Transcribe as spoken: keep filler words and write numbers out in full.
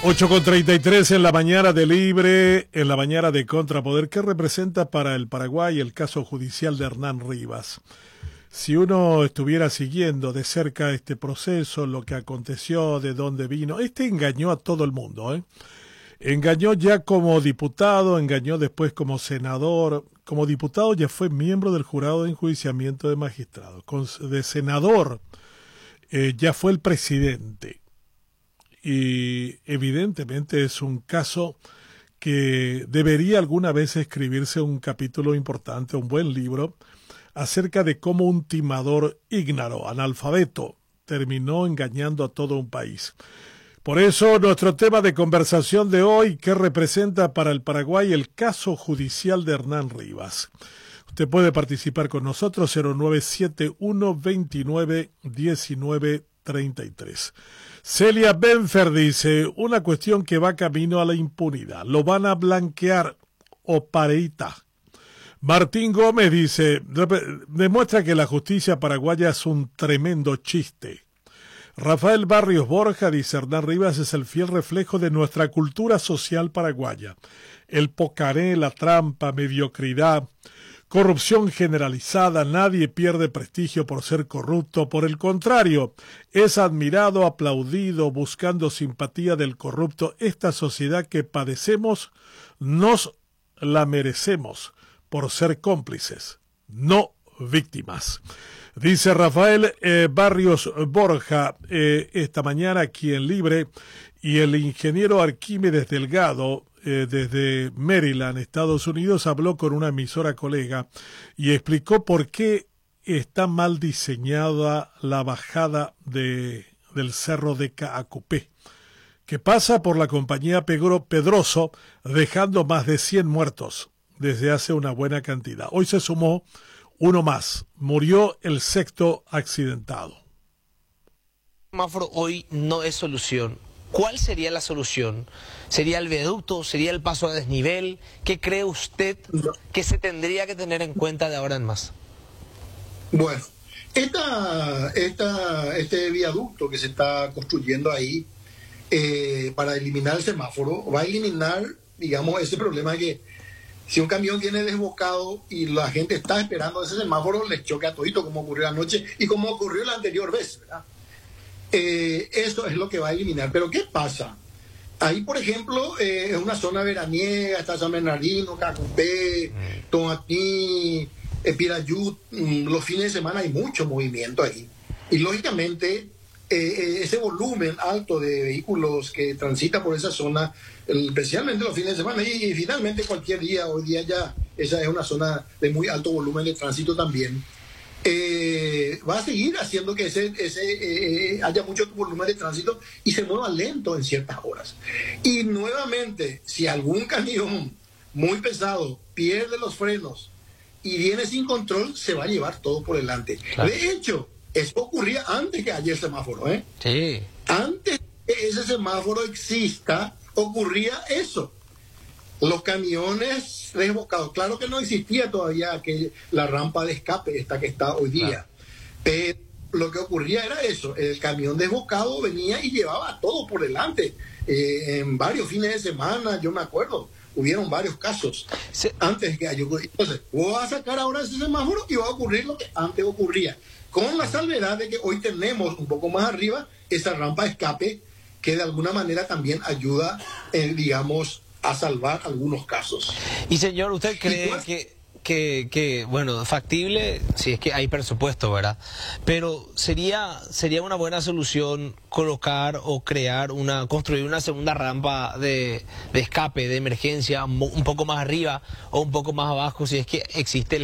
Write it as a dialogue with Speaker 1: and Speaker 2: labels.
Speaker 1: ocho con treinta y tres en la mañana de Libre, en la mañana de Contrapoder. ¿Qué representa para el Paraguay el caso judicial de Hernán Rivas? Si uno estuviera siguiendo de cerca este proceso, lo que aconteció, de dónde vino, este engañó a todo el mundo, ¿eh? Engañó ya como diputado, engañó después como senador. Como diputado ya fue miembro del jurado de enjuiciamiento de magistrados. Con, de senador eh, ya fue el presidente. Y evidentemente es un caso que debería alguna vez escribirse un capítulo importante, un buen libro, acerca de cómo un timador ígnaro, analfabeto, terminó engañando a todo un país. Por eso nuestro tema de conversación de hoy, ¿qué representa para el Paraguay el caso judicial de Hernán Rivas? Usted puede participar con nosotros, cero nueve siete uno, veintinueve, diecinueve, treinta y tres. Celia Benfer dice, una cuestión que va camino a la impunidad. ¿Lo van a blanquear o pareita? Martín Gómez dice, demuestra que la justicia paraguaya es un tremendo chiste. Rafael Barrios Borja dice, Hernán Rivas es el fiel reflejo de nuestra cultura social paraguaya. El pocaré, la trampa, mediocridad, corrupción generalizada, nadie pierde prestigio por ser corrupto, por el contrario, es admirado, aplaudido, buscando simpatía del corrupto. Esta sociedad que padecemos, nos la merecemos por ser cómplices, no víctimas. Dice Rafael eh, Barrios Borja, eh, esta mañana aquí en Libre, y el ingeniero Arquímedes Delgado, eh, desde Maryland, Estados Unidos, habló con una emisora colega y explicó por qué está mal diseñada la bajada de, del cerro de Caacupé, que pasa por la compañía Pedro, Pedroso, dejando más de cien muertos desde hace una buena cantidad. Hoy se sumó uno más, murió el sexto accidentado.
Speaker 2: El semáforo hoy no es solución. ¿Cuál sería la solución? ¿Sería el viaducto? ¿Sería el paso a desnivel? ¿Qué cree usted que se tendría que tener en cuenta de ahora en más?
Speaker 3: Bueno, esta, esta, este viaducto que se está construyendo ahí eh, para eliminar el semáforo va a eliminar, digamos, ese problema que si un camión viene desbocado y la gente está esperando ese semáforo, les choque a todito, como ocurrió anoche y como ocurrió la anterior vez, ¿verdad? Eh, eso es lo que va a eliminar. Pero ¿qué pasa? Ahí, por ejemplo, eh, es una zona veraniega, está San Bernardino, Cacupé, Tomatí, eh, Pirayut. Mm, los fines de semana hay mucho movimiento ahí. Y lógicamente, eh, ese volumen alto de vehículos que transita por esa zona, especialmente los fines de semana, y, y finalmente cualquier día, hoy día ya esa es una zona de muy alto volumen de tránsito también, eh, va a seguir haciendo que ese, ese eh, haya mucho volumen de tránsito y se mueva lento en ciertas horas. Y nuevamente, si algún camión muy pesado pierde los frenos y viene sin control, se va a llevar todo por delante. Claro. De hecho, eso ocurría antes que haya el semáforo, ¿eh?
Speaker 2: Sí.
Speaker 3: Antes que ese semáforo exista, ocurría eso. Los camiones desbocados. Claro que no existía todavía que la rampa de escape, esta que está hoy día. Claro. Pero lo que ocurría era eso. El camión desbocado venía y llevaba todo por delante. Eh, en varios fines de semana, yo me acuerdo, hubieron varios casos. Sí. Antes que haya ocurrido. Entonces, voy a sacar ahora ese semáforo y va a ocurrir lo que antes ocurría. Con la salvedad de que hoy tenemos un poco más arriba esa rampa de escape que de alguna manera también ayuda, eh, digamos, a salvar algunos casos.
Speaker 2: Y señor, ¿usted cree
Speaker 3: pues,
Speaker 2: que, que, que, bueno, factible, si es que hay presupuesto, ¿verdad? Pero sería, sería una buena solución colocar o crear una, construir una segunda rampa de, de escape, de emergencia, un poco más arriba o un poco más abajo, si es que existe el